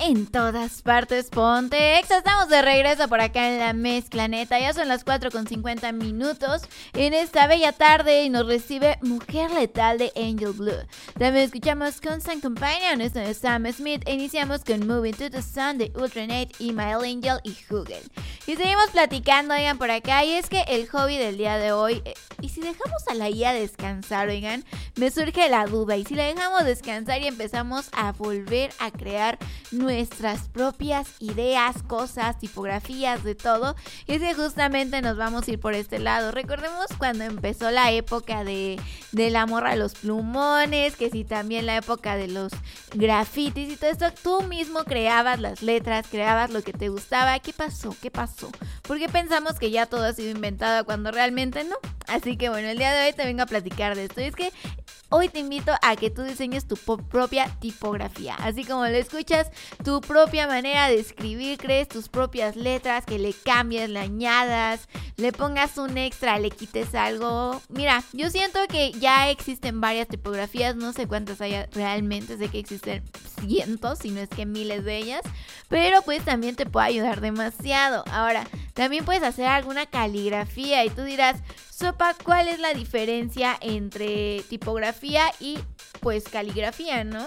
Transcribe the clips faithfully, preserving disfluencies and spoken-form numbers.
En todas partes, ponte Exa. Estamos de regreso por acá en la mezcla neta. Ya son las cuatro con cincuenta minutos en esta bella tarde y nos recibe Mujer Letal de Angel Blue. También escuchamos Constant Companion, esto es Sam Smith. E iniciamos con Moving to the Sun de Ultranate y My Angel y Hugel. Y seguimos platicando, oigan, por acá. Y es que el hobby del día de hoy, eh, y si dejamos a la I A descansar, oigan, me surge la duda. Y si la dejamos descansar y empezamos a volver a crear nuestras propias ideas, cosas, tipografías, de todo, y es que justamente nos vamos a ir por este lado. Recordemos cuando empezó la época de, de la morra de los plumones, que si también la época de los grafitis y todo esto, tú mismo creabas las letras, creabas lo que te gustaba. ¿Qué pasó? ¿Qué pasó? ¿Por qué pensamos que ya todo ha sido inventado cuando realmente no? Así que bueno, el día de hoy te vengo a platicar de esto. Y es que hoy te invito a que tú diseñes tu po- propia tipografía, así como lo escuchas, tu propia manera de escribir, crees tus propias letras, que le cambies, le añadas, le pongas un extra, le quites algo. Mira, yo siento que ya existen varias tipografías, no sé cuántas hay realmente, sé que existen cientos, si no es que miles de ellas, pero pues también te puede ayudar demasiado. Ahora, también puedes hacer alguna caligrafía y tú dirás, Sopa, ¿cuál es la diferencia entre tipografía y pues caligrafía, no?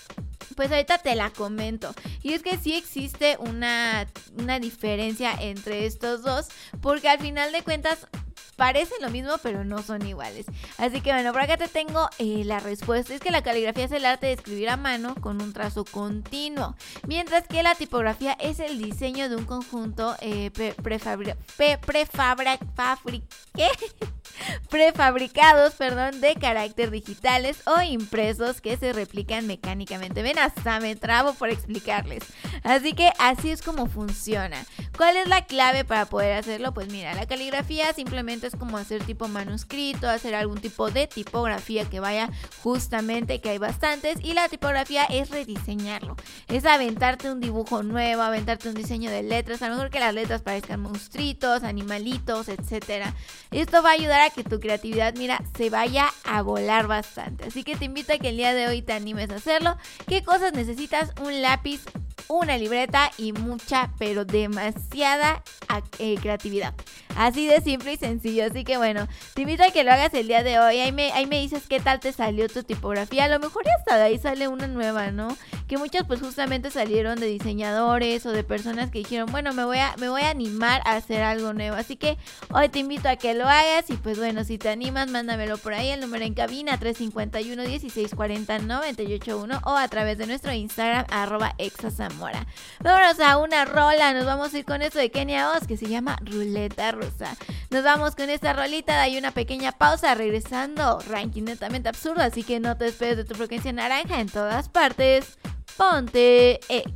Pues ahorita te la comento. Y es que sí existe una, una diferencia entre estos dos, porque al final de cuentas parecen lo mismo, pero no son iguales. Así que bueno, por acá te tengo eh, la respuesta. Es que la caligrafía es el arte de escribir a mano con un trazo continuo, mientras que la tipografía es el diseño de un conjunto eh, pre- prefabri- pre- prefabra- fabri- ¿qué? prefabricados, perdón, de carácter digitales o impresos que se replican mecánicamente. Ven, hasta me trabo por explicarles. Así que así es como funciona. ¿Cuál es la clave para poder hacerlo? Pues mira, la caligrafía simplemente es como hacer tipo manuscrito, hacer algún tipo de tipografía que vaya justamente, que hay bastantes, y la tipografía es rediseñarlo, es aventarte un dibujo nuevo, aventarte un diseño de letras, a lo mejor que las letras parezcan monstruitos, animalitos, etcétera. Esto va a ayudar a que tu creatividad, mira, se vaya a volar bastante. Así que te invito a que el día de hoy te animes a hacerlo. ¿Qué cosas necesitas? Un lápiz, una libreta y mucha, pero demasiada eh, creatividad. Así de simple y sencillo. Así que bueno, te invito a que lo hagas el día de hoy. Ahí me, ahí me dices qué tal te salió tu tipografía. A lo mejor ya hasta de ahí sale una nueva, ¿no? Que muchas pues justamente salieron de diseñadores o de personas que dijeron, bueno, me voy a, me voy a animar a hacer algo nuevo. Así que hoy te invito a que lo hagas. Y pues bueno, si te animas, mándamelo por ahí. El número en cabina tres cinco uno, dieciséis cuarenta, noventa y ocho uno o a través de nuestro Instagram arroba exasamora. Vámonos a una rola. Nos vamos a ir con esto de Kenia Oz que se llama Ruleta Rusa. Nos vamos con esta rolita. De ahí una pequeña pausa. Regresando, ranking netamente absurdo. Así que no te despegues de tu frecuencia naranja. En todas partes, ponte Exa.